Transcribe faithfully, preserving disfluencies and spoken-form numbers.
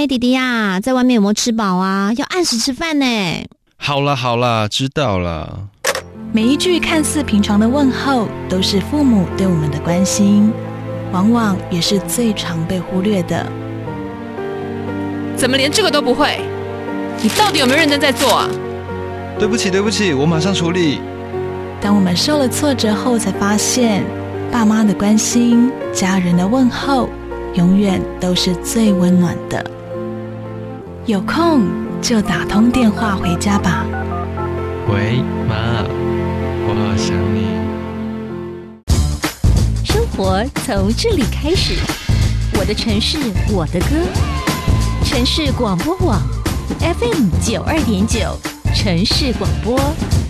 哎，弟弟呀，在外面有没有吃饱啊？要按时吃饭呢。 好啦好啦，知道了。 每一句看似平常的问候，都是父母对我们的关心，往往也是最常被忽略的。 怎么连这个都不会？你到底有没有认真在做啊？ 对不起对不起，我马上处理。 当我们受了挫折后，才发现爸妈的关心，家人的问候，永远都是最温暖的。有空就打通电话回家吧。 喂，妈，我好想你。 生活从这里开始，我的城市，我的歌。城市广播网 F M 九二点九，城市广播。